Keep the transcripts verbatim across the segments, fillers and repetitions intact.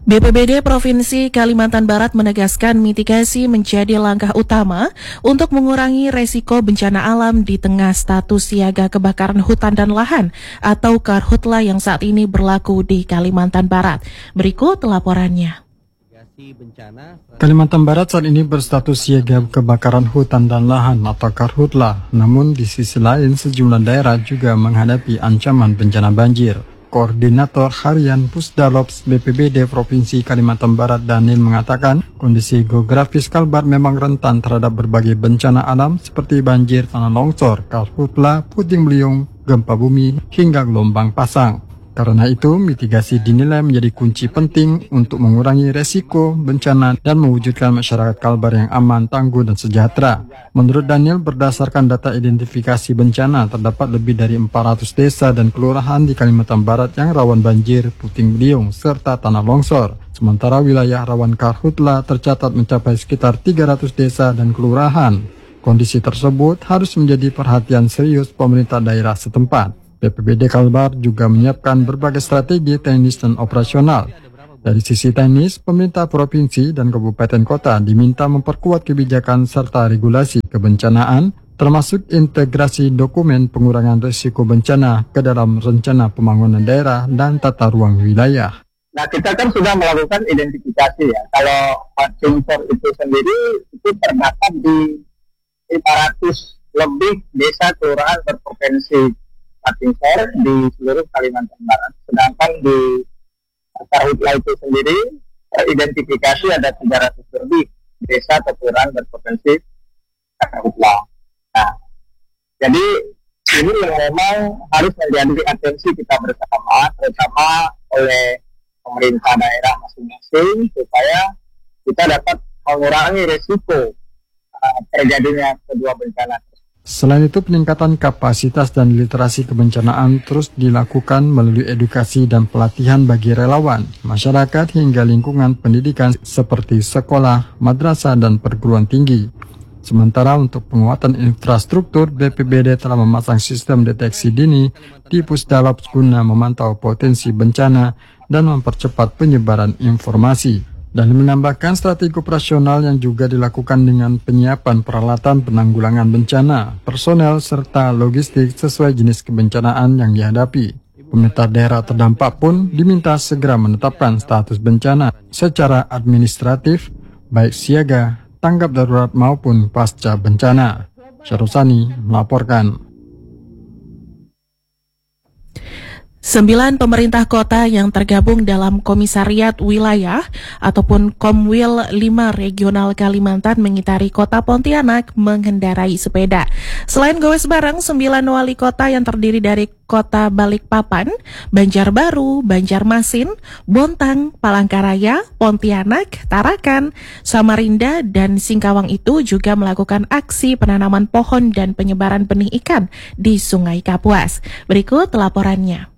B P B D Provinsi Kalimantan Barat menegaskan mitigasi menjadi langkah utama untuk mengurangi resiko bencana alam di tengah status siaga kebakaran hutan dan lahan atau Karhutla yang saat ini berlaku di Kalimantan Barat. Berikut laporannya. Kalimantan Barat saat ini berstatus siaga kebakaran hutan dan lahan atau Karhutla. Namun di sisi lain sejumlah daerah juga menghadapi ancaman bencana banjir. Koordinator Harian Pusdalops B P B D Provinsi Kalimantan Barat Daniel mengatakan kondisi geografis Kalbar memang rentan terhadap berbagai bencana alam seperti banjir, tanah longsor, karhutla, puting beliung, gempa bumi, hingga gelombang pasang. Karena itu, mitigasi dinilai menjadi kunci penting untuk mengurangi resiko bencana dan mewujudkan masyarakat Kalbar yang aman, tangguh, dan sejahtera. Menurut Daniel, berdasarkan data identifikasi bencana, terdapat lebih dari empat ratus desa dan kelurahan di Kalimantan Barat yang rawan banjir, puting beliung, serta tanah longsor. Sementara wilayah rawan karhutla tercatat mencapai sekitar tiga ratus desa dan kelurahan. Kondisi tersebut harus menjadi perhatian serius pemerintah daerah setempat. B P B D Kalbar juga menyiapkan berbagai strategi teknis dan operasional. Dari sisi teknis, pemerintah provinsi dan kabupaten kota diminta memperkuat kebijakan serta regulasi kebencanaan, termasuk integrasi dokumen pengurangan risiko bencana ke dalam rencana pembangunan daerah dan tata ruang wilayah. Nah, kita kan sudah melakukan identifikasi ya. Kalau Pacimpor itu sendiri itu terdapat di lima ratus lebih desa kelurahan berpotensi Pacimpor di seluruh Kalimantan Barat. Sedangkan di Karhutla itu sendiri teridentifikasi ada tiga ratus lebih desa atau kelurahan berpotensi Karhutla. Nah, jadi ini yang memang harus menjadi atensi kita bersama, terutama oleh pemerintah daerah masing-masing supaya kita dapat mengurangi risiko uh, terjadinya kedua bencana. Selain itu, peningkatan kapasitas dan literasi kebencanaan terus dilakukan melalui edukasi dan pelatihan bagi relawan, masyarakat hingga lingkungan pendidikan seperti sekolah, madrasah, dan perguruan tinggi. Sementara untuk penguatan infrastruktur, B P B D telah memasang sistem deteksi dini di Pusdalops guna memantau potensi bencana dan mempercepat penyebaran informasi. Dan menambahkan strategi operasional yang juga dilakukan dengan penyiapan peralatan penanggulangan bencana, personel, serta logistik sesuai jenis kebencanaan yang dihadapi. Pemerintah daerah terdampak pun diminta segera menetapkan status bencana secara administratif, baik siaga, tanggap darurat maupun pasca bencana. Syarusani melaporkan. Sembilan pemerintah kota yang tergabung dalam Komisariat Wilayah ataupun Komwil lima Regional Kalimantan mengitari kota Pontianak mengendarai sepeda. Selain gowes bareng, sembilan wali kota yang terdiri dari kota Balikpapan, Banjarbaru, Banjarmasin, Bontang, Palangkaraya, Pontianak, Tarakan, Samarinda, dan Singkawang itu juga melakukan aksi penanaman pohon dan penyebaran benih ikan di Sungai Kapuas. Berikut laporannya.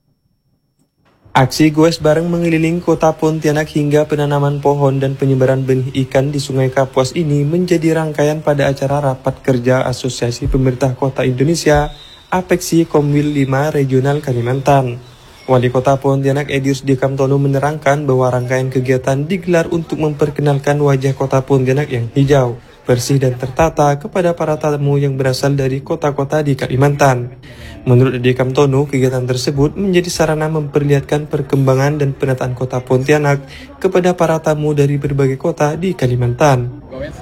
Aksi goes bareng mengeliling kota Pontianak hingga penanaman pohon dan penyebaran benih ikan di Sungai Kapuas ini menjadi rangkaian pada acara rapat kerja Asosiasi Pemerintah Kota Indonesia Apeksi Komwil lima Regional Kalimantan. Wali Kota Pontianak Edius Dikamtono menerangkan bahwa rangkaian kegiatan digelar untuk memperkenalkan wajah kota Pontianak yang hijau, bersih dan tertata kepada para tamu yang berasal dari kota-kota di Kalimantan. Menurut Edi Kamtono, kegiatan tersebut menjadi sarana memperlihatkan perkembangan dan penataan kota Pontianak kepada para tamu dari berbagai kota di Kalimantan.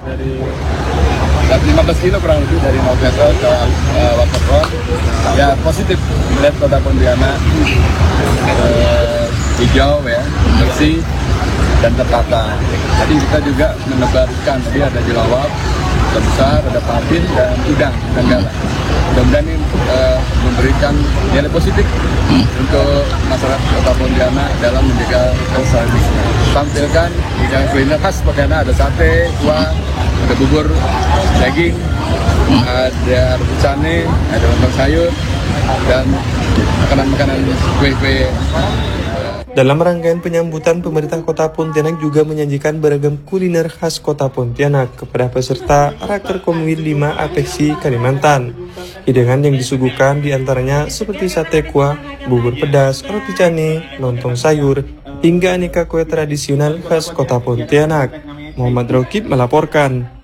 Dari lima belas kilo kurang lebih dari Maupeso ke uh, Waterfront, ya positif melihat kota Pontianak uh, hijau ya, bersih dan tertata. Jadi kita juga menebar ikan, tadi ada jelawap, ada besar, ada patin, dan udang, dan galah. Mudah-mudahan ini uh, memberikan nilai positif untuk masyarakat kota Pontianak dalam menjaga kelestarian. Tampilkan hidangan kuliner khas Pontianak, ada sate, kuah, ada bubur, daging, ada rebus cane, ada lontong sayur, dan makanan-makanan kue-kue. Dalam rangkaian penyambutan, pemerintah Kota Pontianak juga menyajikan beragam kuliner khas Kota Pontianak kepada peserta Raker Komwil lima Apeksi Kalimantan. Hidangan yang disuguhkan diantaranya seperti sate kuah, bubur pedas, roti cane, lontong sayur, hingga aneka kue tradisional khas Kota Pontianak. Muhammad Rokib melaporkan.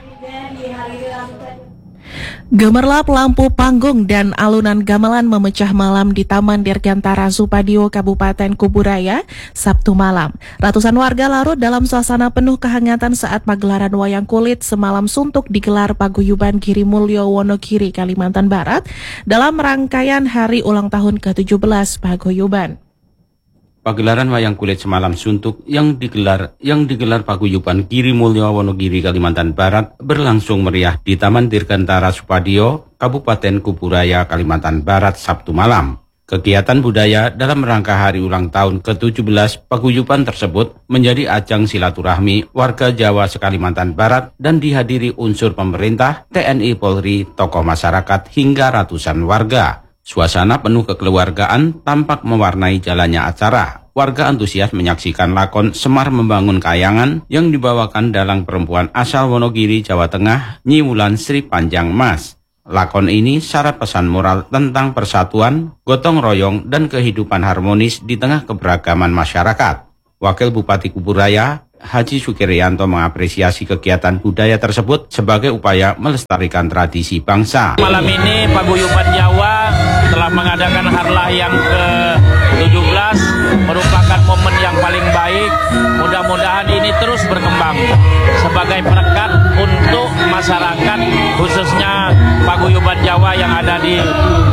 Gemerlap lampu panggung dan alunan gamelan memecah malam di Taman Dirgantara Supadio, Kabupaten Kuburaya, Sabtu malam. Ratusan warga larut dalam suasana penuh kehangatan saat pagelaran wayang kulit semalam suntuk digelar Paguyuban Girimulyo Wonogiri, Kalimantan Barat dalam rangkaian hari ulang tahun ke tujuh belas Paguyuban. Pagelaran wayang kulit semalam suntuk yang digelar yang digelar Paguyuban Girimulyo Wonogiri, Kalimantan Barat berlangsung meriah di Taman Dirgantara Supadio, Kabupaten Kuburaya, Kalimantan Barat, Sabtu malam. Kegiatan budaya dalam rangka hari ulang tahun ke tujuh belas Paguyuban tersebut menjadi ajang silaturahmi warga Jawa se-Kalimantan Barat dan dihadiri unsur pemerintah, T N I, Polri, tokoh masyarakat hingga ratusan warga. Suasana penuh kekeluargaan tampak mewarnai jalannya acara. Warga antusias menyaksikan lakon Semar Membangun Kayangan yang dibawakan dalang perempuan asal Wonogiri, Jawa Tengah, Nyi Wulan Sri Panjang Mas. Lakon ini syarat pesan moral tentang persatuan, gotong royong, dan kehidupan harmonis di tengah keberagaman masyarakat. Wakil Bupati Kuburaya, Haji Sukirianto, mengapresiasi kegiatan budaya tersebut sebagai upaya melestarikan tradisi bangsa. Malam ini Paguyuban Jawa telah mengadakan harlah yang ke tujuh belas, merupakan momen yang paling baik. Mudah-mudahan ini terus berkembang sebagai perekat untuk masyarakat, khususnya Paguyuban Jawa yang ada di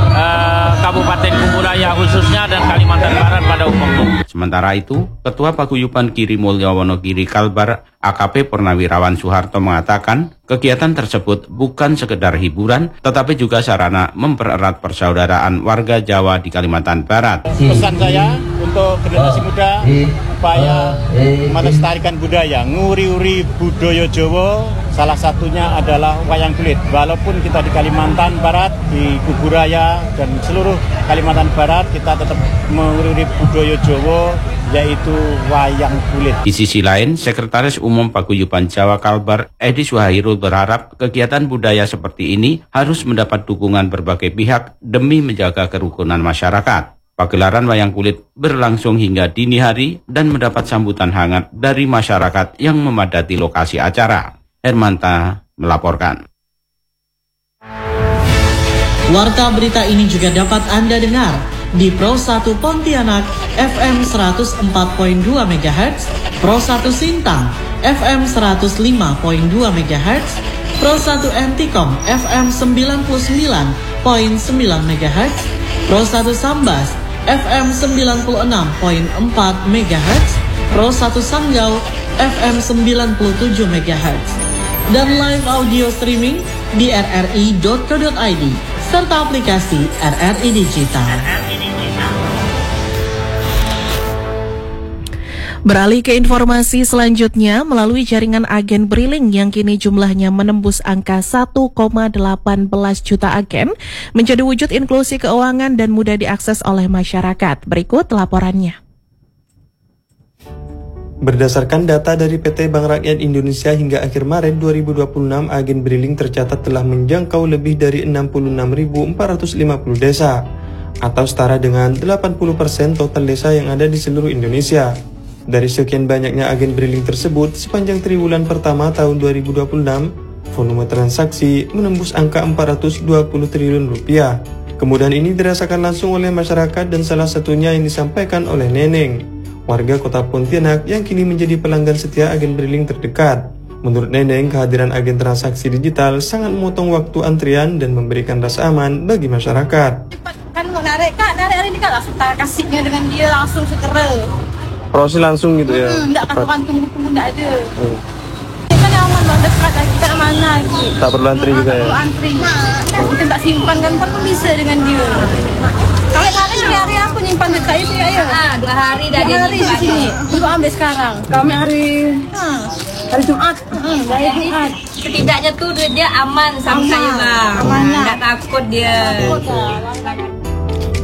uh, Kabupaten Kuburaya khususnya dan Kalimantan Barat pada umumnya. Sementara itu, Ketua Paguyuban Girimulyo Wonogiri Kalbar, A K P Purnawirawan Soeharto, mengatakan kegiatan tersebut bukan sekedar hiburan, tetapi juga sarana mempererat persaudaraan warga Jawa di Kalimantan Barat. Pesan saya untuk generasi muda, upaya melestarikan budaya, nguri-uri budaya Jawa, salah satunya adalah wayang kulit. Walaupun kita di Kalimantan Barat, di Kuburaya, dan seluruh Kalimantan Barat, kita tetap menguri-uri budaya Jawa, yaitu wayang kulit. Di sisi lain, Sekretaris Umum Paguyuban Jawa Kalbar, Edi Suhairul, berharap kegiatan budaya seperti ini harus mendapat dukungan berbagai pihak demi menjaga kerukunan masyarakat. Pagelaran wayang kulit berlangsung hingga dini hari dan mendapat sambutan hangat dari masyarakat yang memadati lokasi acara. Hermanta melaporkan. Warta berita ini juga dapat Anda dengar di Pro satu Pontianak F M seratus empat koma dua megahertz, Pro satu Sintang F M seratus lima koma dua megahertz, Pro satu Antikom F M sembilan puluh sembilan koma sembilan megahertz, Pro satu Sambas F M sembilan puluh enam koma empat megahertz, Pro satu Sanggau F M sembilan puluh tujuh megahertz, dan live audio streaming di r r i dot co dot i d serta aplikasi R R I Digital. Beralih ke informasi selanjutnya, melalui jaringan agen Briling yang kini jumlahnya menembus angka satu koma delapan belas juta agen, menjadi wujud inklusi keuangan dan mudah diakses oleh masyarakat. Berikut laporannya. Berdasarkan data dari P T Bank Rakyat Indonesia hingga akhir Maret dua ribu dua puluh enam, agen Briling tercatat telah menjangkau lebih dari enam puluh enam ribu empat ratus lima puluh desa, atau setara dengan delapan puluh persen total desa yang ada di seluruh Indonesia. Dari sekian banyaknya agen Briling tersebut, sepanjang triwulan pertama tahun dua ribu dua puluh enam, volume transaksi menembus angka empat ratus dua puluh triliun rupiah. Kemudahan ini dirasakan langsung oleh masyarakat dan salah satunya yang disampaikan oleh Neneng, warga Kota Pontianak yang kini menjadi pelanggan setia agen Briling terdekat. Menurut Neneng, kehadiran agen transaksi digital sangat memotong waktu antrian dan memberikan rasa aman bagi masyarakat. Kan mau narik kak, narik hari ini kak langsung kasihnya dengan dia langsung segera. Proses langsung gitu ya? Hmm, enggak kan orang tunggu-tunggu enggak ada. Hmm. Kan aman banget, dekat lagi, tak mana lagi. Tak perlu antri juga ya? Tak perlu antri. Nah, kita tak simpan kan pun bisa dengan dia. Kalau hari hari aku nyimpan dekat itu ya. Ah, dua hari dah dia hari di sini. Baru ambil sekarang. Kami hari hmm. hari Jumat. Hmm, hari Jumat. Setidaknya tuh dia aman sampai bang. Aman. Enggak takut dia.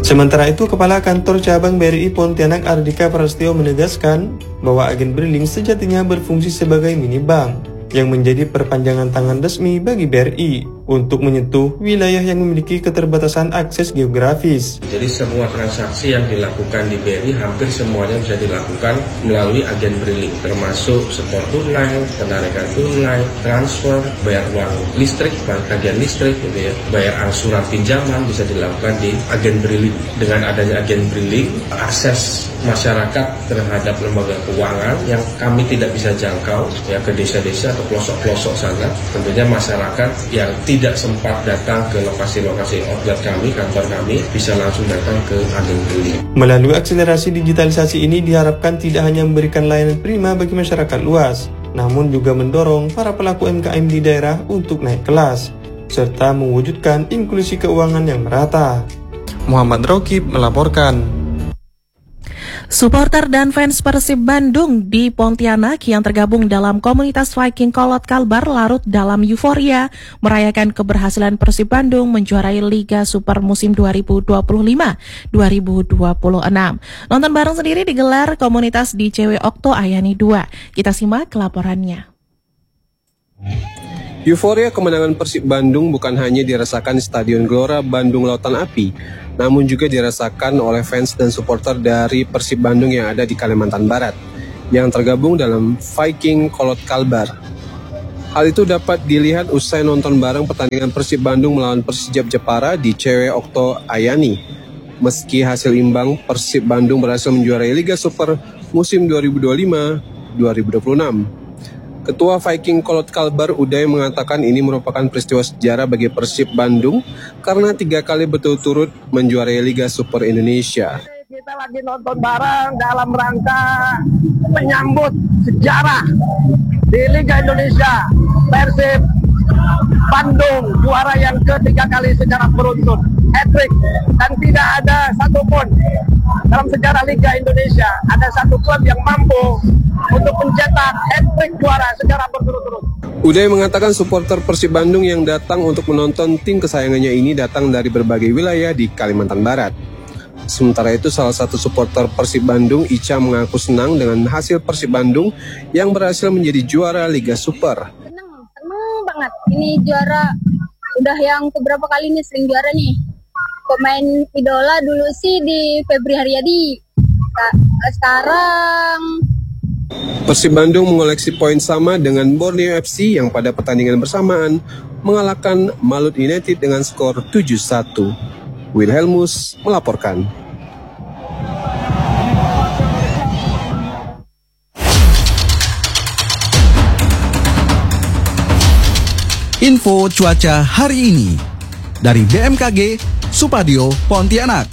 Sementara itu, Kepala Kantor Cabang B R I Pontianak Ardika Prastio menegaskan bahwa agen Briling sejatinya berfungsi sebagai mini bank yang menjadi perpanjangan tangan resmi bagi B R I untuk menyentuh wilayah yang memiliki keterbatasan akses geografis. Jadi semua transaksi yang dilakukan di B R I hampir semuanya bisa dilakukan melalui agen Briling, termasuk setor tunai, penarikan tunai, transfer, bayar uang listrik, tagihan listrik, gitu ya, bayar angsuran pinjaman bisa dilakukan di agen Briling. Dengan adanya agen Briling, akses masyarakat terhadap lembaga keuangan yang kami tidak bisa jangkau ya ke desa-desa atau pelosok-pelosok sana, tentunya masyarakat yang tidak sempat datang ke lokasi-lokasi outlet kami, kantor kami, bisa langsung datang ke agen Briling. Melalui akselerasi digitalisasi ini diharapkan tidak hanya memberikan layanan prima bagi masyarakat luas, namun juga mendorong para pelaku U M K M di daerah untuk naik kelas, serta mewujudkan inklusi keuangan yang merata. Muhammad Rokib melaporkan. Supporter dan fans Persib Bandung di Pontianak yang tergabung dalam komunitas Viking Kolot Kalbar larut dalam euforia merayakan keberhasilan Persib Bandung menjuarai Liga Super musim dua ribu dua puluh lima dua ribu dua puluh enam. Nonton bareng sendiri digelar komunitas di C W Okto Ayani dua. Kita simak laporannya. Euforia kemenangan Persib Bandung bukan hanya dirasakan di Stadion Gelora Bandung Lautan Api, namun juga dirasakan oleh fans dan supporter dari Persib Bandung yang ada di Kalimantan Barat, yang tergabung dalam Viking Kolot Kalbar. Hal itu dapat dilihat usai nonton bareng pertandingan Persib Bandung melawan Persijap Jepara di C W Okto Ayani. Meski hasil imbang, Persib Bandung berhasil menjuarai Liga Super musim dua ribu dua puluh lima dua ribu dua puluh enam. Ketua Viking Kolot Kalbar Uday mengatakan ini merupakan peristiwa sejarah bagi Persib Bandung karena tiga kali berturut-turut menjuarai Liga Super Indonesia. Kita lagi nonton bareng dalam rangka menyambut sejarah di Liga Indonesia. Persib Bandung juara yang ketiga kali secara beruntun, hat-trick, dan tidak ada satupun dalam sejarah Liga Indonesia ada satu klub yang mampu untuk mencetak hat-trick juara secara berturut-turut. Uday mengatakan supporter Persib Bandung yang datang untuk menonton tim kesayangannya ini datang dari berbagai wilayah di Kalimantan Barat. Sementara itu, salah satu supporter Persib Bandung, Ica, mengaku senang dengan hasil Persib Bandung yang berhasil menjadi juara Liga Super. Senang, senang banget. Ini juara, udah yang keberapa kali nih sering juara nih. Pemain idola dulu sih di Febri Haryadi. Sekarang Persib Bandung mengoleksi poin sama dengan Borneo F C yang pada pertandingan bersamaan mengalahkan Malut United dengan skor tujuh satu. Wilhelmus melaporkan. Info cuaca hari ini dari B M K G Supadio Pontianak.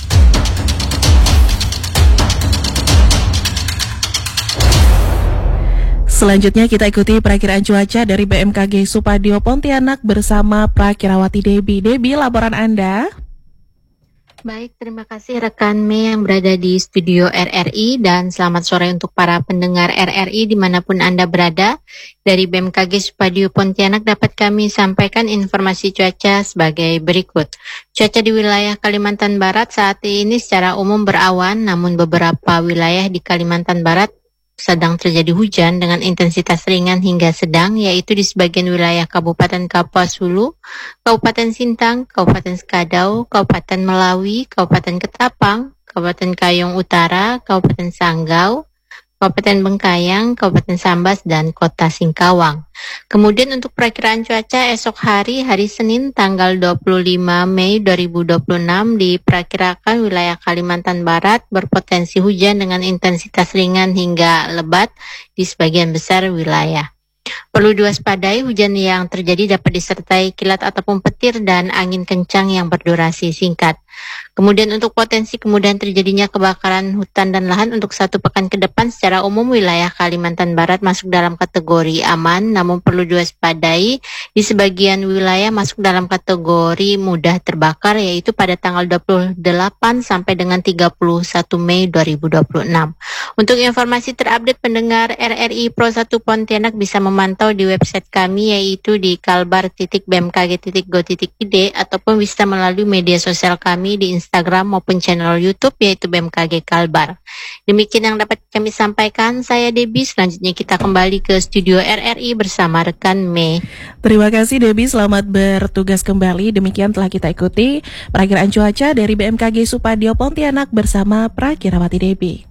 Selanjutnya kita ikuti perakiraan cuaca dari B M K G Supadio Pontianak bersama Prakirawati Debi. Debi, laporan Anda. Baik, terima kasih rekan Mei yang berada di studio R R I dan selamat sore untuk para pendengar R R I dimanapun Anda berada. Dari B M K G Supadio Pontianak dapat kami sampaikan informasi cuaca sebagai berikut. Cuaca di wilayah Kalimantan Barat saat ini secara umum berawan, namun beberapa wilayah di Kalimantan Barat sedang terjadi hujan dengan intensitas ringan hingga sedang, yaitu di sebagian wilayah Kabupaten Kapuas Hulu, Kabupaten Sintang, Kabupaten Sekadau, Kabupaten Melawi, Kabupaten Ketapang, Kabupaten Kayong Utara, Kabupaten Sanggau, Kabupaten Bengkayang, Kabupaten Sambas, dan Kota Singkawang. Kemudian untuk perakiraan cuaca esok hari, hari Senin tanggal dua puluh lima Mei dua ribu dua puluh enam diperkirakan wilayah Kalimantan Barat berpotensi hujan dengan intensitas ringan hingga lebat di sebagian besar wilayah. Perlu diwaspadai hujan yang terjadi dapat disertai kilat ataupun petir dan angin kencang yang berdurasi singkat. Kemudian untuk potensi kemudahan terjadinya kebakaran hutan dan lahan untuk satu pekan ke depan secara umum wilayah Kalimantan Barat masuk dalam kategori aman, namun perlu diwaspadai di sebagian wilayah masuk dalam kategori mudah terbakar, yaitu pada tanggal dua puluh delapan sampai dengan tiga puluh satu Mei dua ribu dua puluh enam. Untuk informasi terupdate pendengar R R I Pro satu Pontianak bisa memantau di website kami yaitu di kalbar titik b m k g titik go titik i d ataupun bisa melalui media sosial kami di Instagram maupun channel YouTube yaitu B M K G Kalbar. Demikian yang dapat kami sampaikan, saya Debbie. Selanjutnya kita kembali ke studio R R I bersama rekan Mei. Terima kasih Debbie, selamat bertugas kembali. Demikian telah kita ikuti perakiraan cuaca dari B M K G Supadio Pontianak bersama Prakirawati Debbie.